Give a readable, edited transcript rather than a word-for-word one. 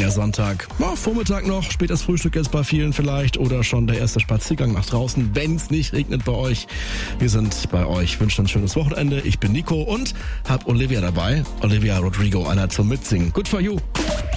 der Sonntag. Vormittag noch, spätes Frühstück jetzt bei vielen vielleicht oder schon der erste Spaziergang nach draußen, wenn es nicht regnet bei euch. Wir sind bei euch, wünschen ein schönes Wochenende. Ich bin Nico und hab Olivia dabei. Olivia Rodrigo, einer zum Mitsingen. Good for you.